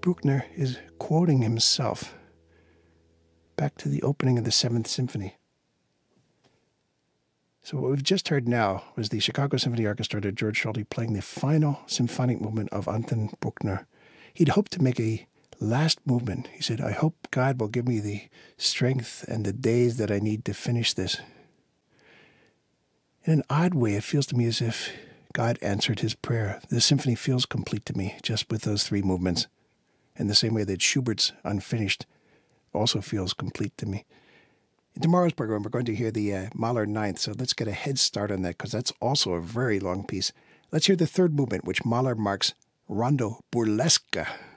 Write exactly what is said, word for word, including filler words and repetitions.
Bruckner is quoting himself back to the opening of the Seventh Symphony. So what we've just heard now was the Chicago Symphony Orchestra under George Solti playing the final symphonic movement of Anton Bruckner. He'd hoped to make a last movement. He said, I hope God will give me the strength and the days that I need to finish this. In an odd way, it feels to me as if God answered his prayer. The symphony feels complete to me just with those three movements. In the same way that Schubert's Unfinished also feels complete to me. In tomorrow's program, we're going to hear the uh, Mahler Ninth, so let's get a head start on that because that's also a very long piece. Let's hear the third movement, which Mahler marks Rondo Burlesque.